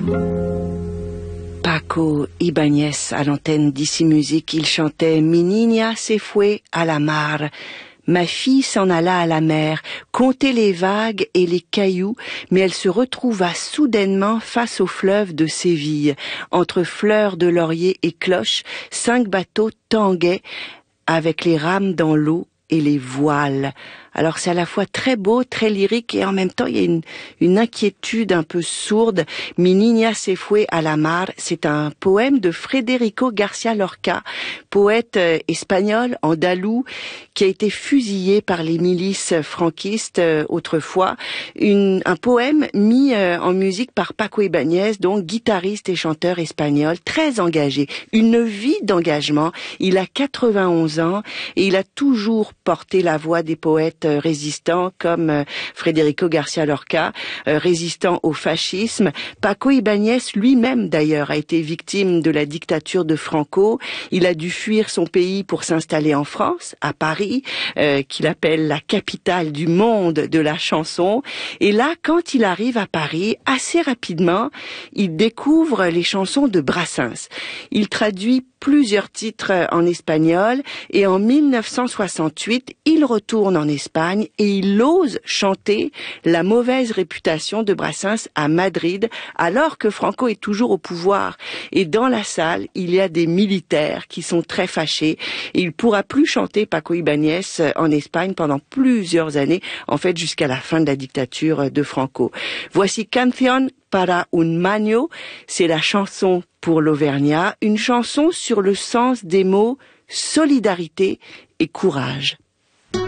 Paco Ibáñez à l'antenne d'Ici Musique, il chantait Mi niña se fue a la mar. Ma fille s'en alla à la mer, compter les vagues et les cailloux, mais elle se retrouva soudainement face au fleuve de Séville. Entre fleurs de laurier et cloches, 5 bateaux tanguaient avec les rames dans l'eau et les voiles. Alors c'est à la fois très beau, très lyrique, et en même temps il y a une inquiétude un peu sourde. Mi niña se fue a la mar, c'est un poème de Federico García Lorca, poète espagnol, andalou, qui a été fusillé par les milices franquistes autrefois. Un poème mis en musique par Paco Ibáñez, donc guitariste et chanteur espagnol, très engagé. Une vie d'engagement. Il a 91 ans et il a toujours porté la voix des poètes résistants comme Federico García Lorca, résistant au fascisme. Paco Ibáñez lui-même d'ailleurs a été victime de la dictature de Franco. Il a dû fuir son pays pour s'installer en France, à Paris, qu'il appelle la capitale du monde de la chanson. Et là, quand il arrive à Paris, assez rapidement, il découvre les chansons de Brassens. Il traduit plusieurs titres en espagnol et en 1968, il retourne en Espagne et il ose chanter la mauvaise réputation de Brassens à Madrid alors que Franco est toujours au pouvoir. Et dans la salle, il y a des militaires qui sont très fâchés et il pourra plus chanter Paco Ibáñez en Espagne pendant plusieurs années, en fait jusqu'à la fin de la dictature de Franco. Voici Canción para un Maño, c'est la chanson pour l'Auvergnat, une chanson sur le sens des mots solidarité et courage.